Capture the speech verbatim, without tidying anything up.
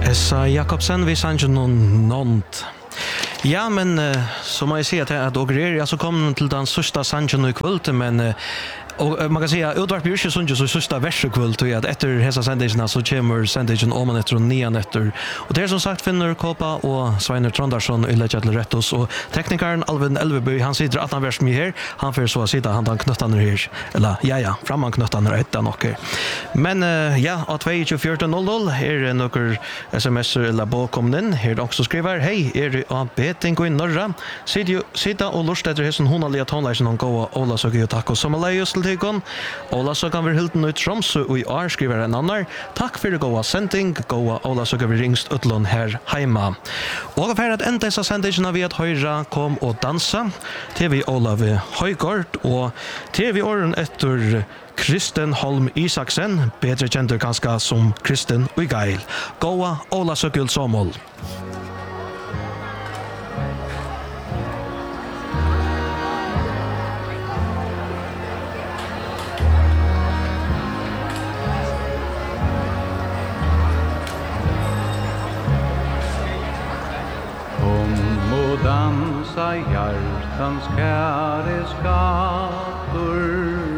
Hessa Jakobsen, vi sanns jo noen nånt. Ja, men uh, så må jeg si at jeg dogrer, jeg så kom til den sørste sannsjen i kvöld, men uh, og man kan säga utvart blir ju sånt ju så sista versekvult och att efter hesa sändelserna så kommer sändelsen om man efter och nian efter och det är som sagt finner Kopa och Sveinar Trondarsson i lägga till rätt oss och teknikern Alvin Elveby han sitter att han värst med här han får så sitta han han knuttar ner här eller ja ja framan knuttar ner ett och men uh, ja att tjugo fyra noll noll är det några sms eller båkomnen här också skriver hej är det att beting i norra sitter sitta och lust efter hesen honaliga tonläsen och gå Ola så gott tack och som lägger till Tegon. Ola så kan vi hilden ut Tromsø og i år skriver en annan. Takk for det gode sending. Goa Ola så kan vi ringst utlån her heima. Og for at enda disse sendingene vi at høyra kom og dansa til vi Olav Høygård og til vi åren etter Kristen Holm Isaksen, bedre kjent ganske som Kristen Uigeil. Goa Ola så guld sommål. Dansa hjartans kære skatter